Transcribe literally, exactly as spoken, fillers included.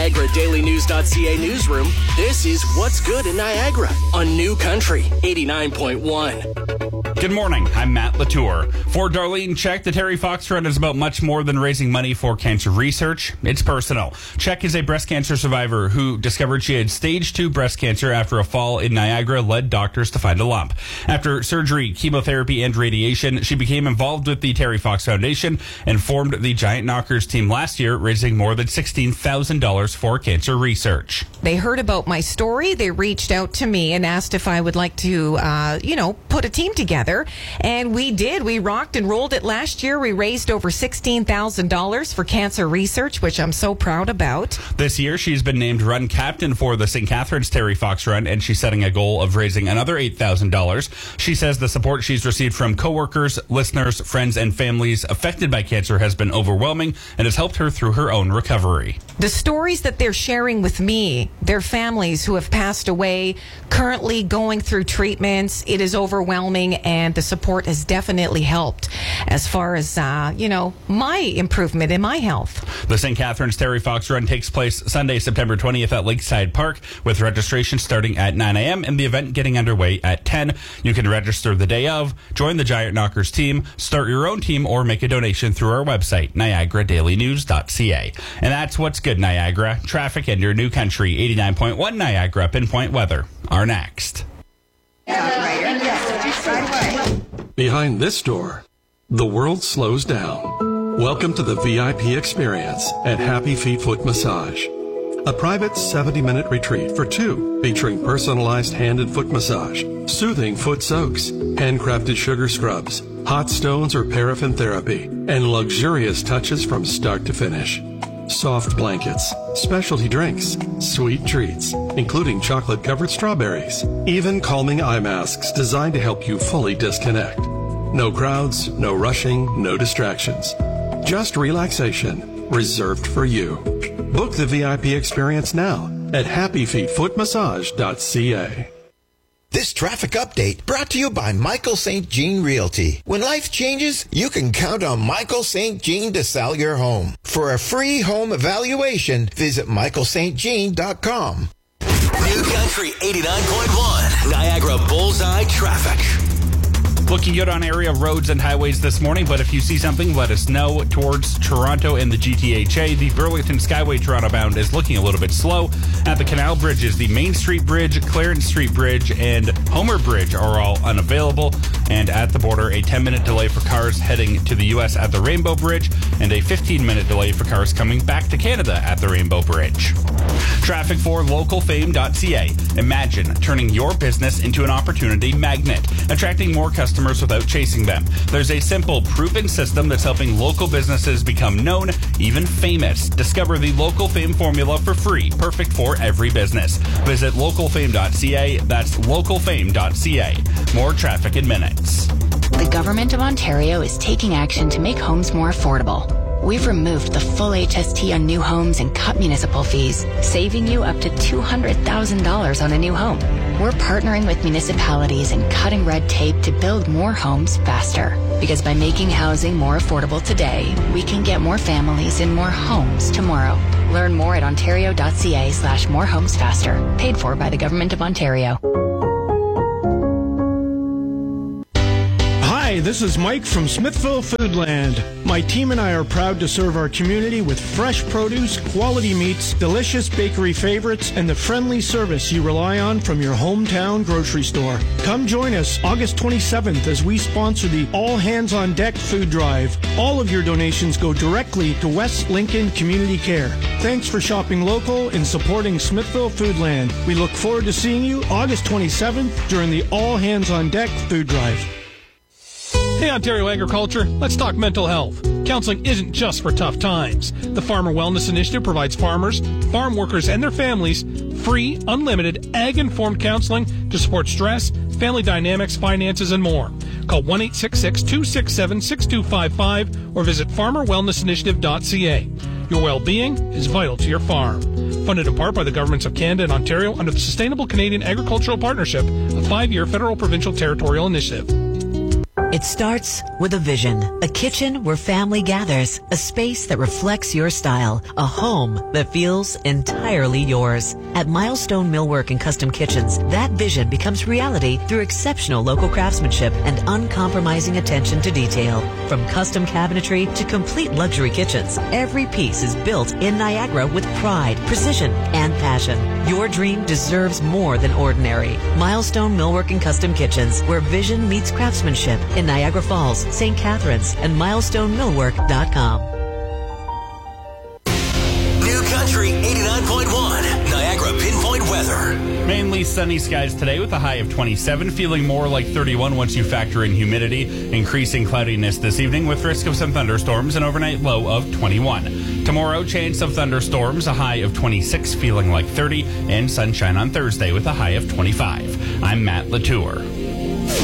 Niagara Daily News dot C A newsroom, this is What's Good in Niagara on New Country eighty-nine point one. Good morning. I'm Matt Latour. For Darlene Check, the Terry Fox Run is about much more than raising money for cancer research. It's personal. Check is a breast cancer survivor who discovered she had stage two breast cancer after a fall in Niagara led doctors to find a lump. After surgery, chemotherapy, and radiation, she became involved with the Terry Fox Foundation and formed the Giant Knockers team last year, raising more than sixteen thousand dollars for cancer research. They heard about my story. They reached out to me and asked if I would like to, uh, you know, put a team together. And we did. We rocked and rolled it last year. We raised over sixteen thousand dollars for cancer research, which I'm so proud about. This year, she's been named run captain for the Saint Catharines Terry Fox Run, and she's setting a goal of raising another eight thousand dollars. She says the support she's received from coworkers, listeners, friends, and families affected by cancer has been overwhelming and has helped her through her own recovery. The stories that they're sharing with me, their families who have passed away, currently going through treatments, it is overwhelming, and the support has definitely helped as far as, uh, you know, my improvement in my health. The Saint Catharines Terry Fox Run takes place Sunday, September twentieth at Lakeside Park, with registration starting at nine a.m. and the event getting underway at ten. You can register the day of, join the Giant Knockers team, start your own team, or make a donation through our website, Niagara Daily News dot C A. And that's What's Good, Niagara. Traffic and your New Country eighty-nine point one Niagara Pinpoint Weather are next. Behind this door, the world slows down. Welcome to the V I P experience at Happy Feet Foot Massage. A private seventy-minute retreat for two, featuring personalized hand and foot massage, soothing foot soaks, handcrafted sugar scrubs, hot stones or paraffin therapy, and luxurious touches from start to finish. Soft blankets, specialty drinks, sweet treats, including chocolate-covered strawberries, even calming eye masks designed to help you fully disconnect. No crowds, no rushing, no distractions. Just relaxation, reserved for you. Book the V I P experience now at happy feet foot massage dot C A. This traffic update brought to you by Michael Saint Jean Realty. When life changes, you can count on Michael Saint Jean to sell your home. For a free home evaluation, visit michael st jean dot com. New Country eighty-nine point one, Niagara Bullseye Traffic. Looking good on area roads and highways this morning, but if you see something, let us know. Towards Toronto and the G T H A, the Burlington Skyway Toronto bound is looking a little bit slow. At the canal bridges, the Main Street Bridge, Clarence Street Bridge, and Homer Bridge are all unavailable. And at the border, a ten-minute delay for cars heading to the U S at the Rainbow Bridge, and a fifteen-minute delay for cars coming back to Canada at the Rainbow Bridge. Traffic for local fame dot C A. Imagine turning your business into an opportunity magnet, attracting more customers without chasing them. There's a simple, proven system that's helping local businesses become known, even famous. Discover the Local Fame formula for free, perfect for every business. Visit local fame dot C A. That's local fame dot C A. More traffic in minutes. The Government of Ontario is taking action to make homes more affordable. We've removed the full H S T on new homes and cut municipal fees, saving you up to two hundred thousand dollars on a new home. We're partnering with municipalities and cutting red tape to build more homes faster. Because by making housing more affordable today, we can get more families in more homes tomorrow. Learn more at ontario dot C A slash more homes faster. Paid for by the Government of Ontario. Hi, this is Mike from Smithville Foodland. My team and I are proud to serve our community with fresh produce, quality meats, delicious bakery favorites, and the friendly service you rely on from your hometown grocery store. Come join us August twenty-seventh as we sponsor the All Hands on Deck food drive. All of your donations go directly to West Lincoln Community Care. Thanks for shopping local and supporting Smithville Foodland. We look forward to seeing you August twenty-seventh during the All Hands on Deck food drive. Hey, Ontario Agriculture, let's talk mental health. Counseling isn't just for tough times. The Farmer Wellness Initiative provides farmers, farm workers, and their families free, unlimited, ag-informed counseling to support stress, family dynamics, finances, and more. Call one eight six six, two six seven, six two five five or visit farmer wellness initiative dot C A. Your well-being is vital to your farm. Funded in part by the governments of Canada and Ontario under the Sustainable Canadian Agricultural Partnership, a five-year federal provincial territorial initiative. It starts with a vision, a kitchen where family gathers, a space that reflects your style, a home that feels entirely yours. At Milestone Millwork and Custom Kitchens, that vision becomes reality through exceptional local craftsmanship and uncompromising attention to detail. From custom cabinetry to complete luxury kitchens, every piece is built in Niagara with pride, precision, and passion. Your dream deserves more than ordinary. Milestone Millwork and Custom Kitchens, where vision meets craftsmanship, in Niagara Falls, Saint Catharines, and milestone millwork dot com. New Country eighty-nine point one, Niagara Pinpoint Weather. Mainly sunny skies today with a high of twenty-seven, feeling more like thirty-one once you factor in humidity. Increasing cloudiness this evening with risk of some thunderstorms, an overnight low of twenty-one. Tomorrow, chance of thunderstorms, a high of twenty-six, feeling like thirty, and sunshine on Thursday with a high of twenty-five. I'm Matt Latour.